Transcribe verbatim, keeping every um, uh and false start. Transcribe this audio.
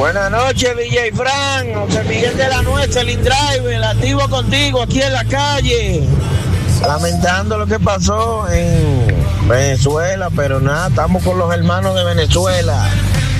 Buenas noches, D J Fran, José Miguel de la Nuestra, el InDrive, activo contigo aquí en la calle. Lamentando lo que pasó en Venezuela, pero nada, estamos con los hermanos de Venezuela.